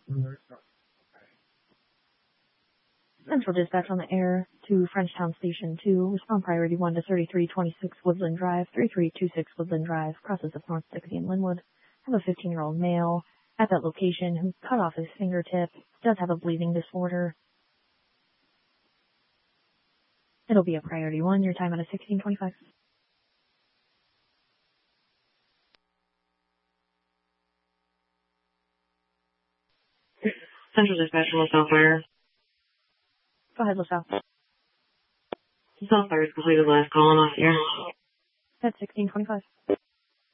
Central Dispatch on the air to Frenchtown Station 2. Respond priority 1 to 3326 Woodland Drive, 3326 Woodland Drive, crosses of North 60 and Linwood. Have a 15-year-old male at that location who cut off his fingertip, does have a bleeding disorder. It'll be a priority 1, your time out of 1625. Central Dispatch, LaSalle Fire. Go ahead, LaSalle. LaSalle Fire is completed last call on off here. That's 1625.